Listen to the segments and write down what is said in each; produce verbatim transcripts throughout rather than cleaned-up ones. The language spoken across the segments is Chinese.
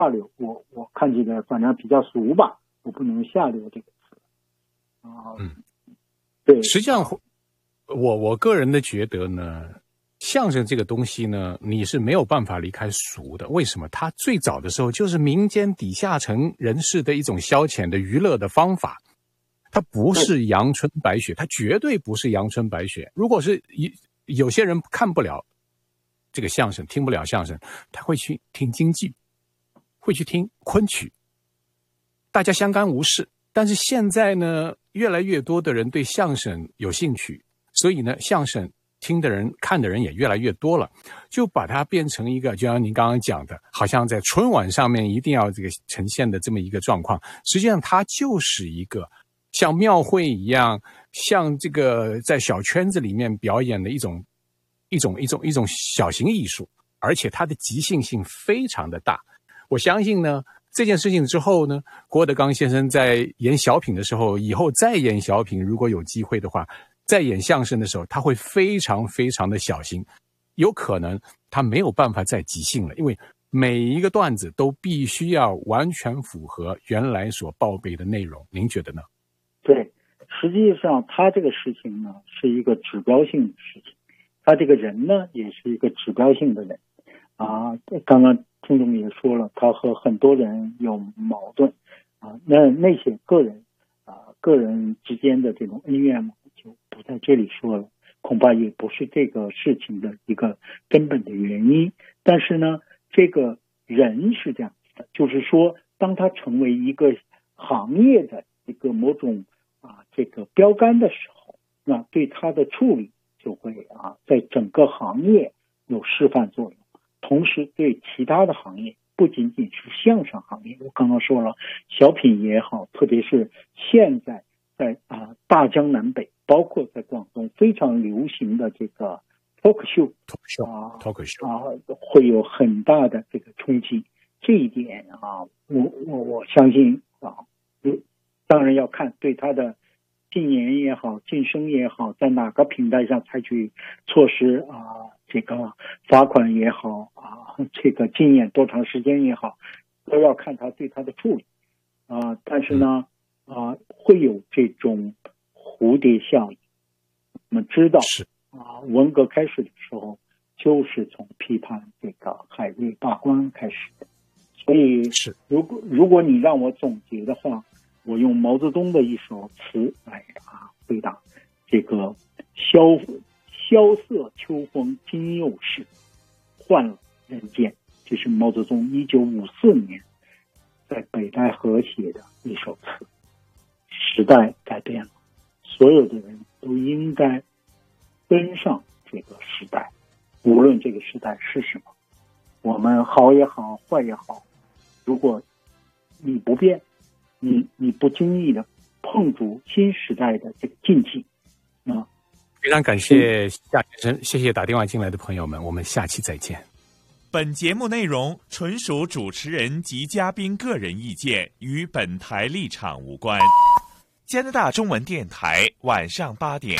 下流，我我看起来反正比较俗吧，我不能用下流这个词啊。 嗯， 对， 实际上我我个人的觉得呢，相声这个东西呢，你是没有办法离开俗的。为什么？它最早的时候就是民间底下层人士的一种消遣的娱乐的方法，它不是阳春白雪，它绝对不是阳春白雪。如果是有些人看不了这个相声，听不了相声，他会去听京剧，会去听昆曲，大家相干无事。但是现在呢，越来越多的人对相声有兴趣，所以呢，相声听的人看的人也越来越多了，就把它变成一个就像您刚刚讲的，好像在春晚上面一定要这个呈现的这么一个状况。实际上它就是一个像庙会一样，像这个在小圈子里面表演的一种一种一种一种小型艺术，而且它的即兴性非常的大。我相信呢，这件事情之后呢，郭德纲先生在演小品的时候，以后再演小品，如果有机会的话，在演相声的时候，他会非常非常的小心，有可能他没有办法再即兴了，因为每一个段子都必须要完全符合原来所报备的内容。您觉得呢？ 对，实际上他这个事情呢是一个指标性的事情，他这个人呢也是一个指标性的人啊。刚刚听众也说了，他和很多人有矛盾啊，那那些个人啊个人之间的这种恩怨嘛，就不在这里说了，恐怕也不是这个事情的一个根本的原因。但是呢，这个人是这样子的，就是说，当他成为一个行业的一个某种啊这个标杆的时候，那对他的处理就会啊在整个行业有示范作用，同时对其他的行业，不仅仅是相声行业，我刚刚说了，小品也好，特别是现在在啊大江南北，包括在广东非常流行的这个 talk show talk show 啊 talk show 啊，会有很大的这个冲击。这一点啊，我我我相信啊，当然要看对他的禁言也好，晋升也好，在哪个平台上采取措施啊，这个罚款也好啊，这个禁言多长时间也好，都要看他对他的处理啊。但是呢，啊，会有这种蝴蝶效应。我们知道啊，文革开始的时候，就是从批判这个海瑞罢官开始的。所以， 是如果如果你让我总结的话，我用毛泽东的一首词来啊回答这个萧萧瑟秋风今又是，换了人间。这是毛泽东一九五四年在北戴河写的一首词。时代改变了，所有的人都应该跟上这个时代，无论这个时代是什么，我们好也好，坏也好，如果你不变，你你不经意的碰触新时代的这个禁忌啊！ 非常感谢夏先生，谢谢打电话进来的朋友们，我们下期再见。 本节目内容纯属主持人及嘉宾个人意见，与本台立场无关。加拿大中文电台晚上八点，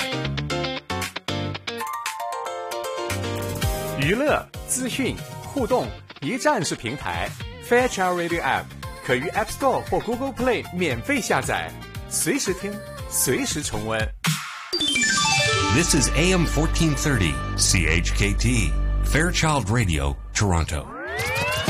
娱乐、资讯、互动一站式平台 Fairchild Radio App 可于 App Store 或 Google Play 免费下载，随时听，随时重温。 This is A M fourteen thirty C H K T Fairchild Radio, Toronto.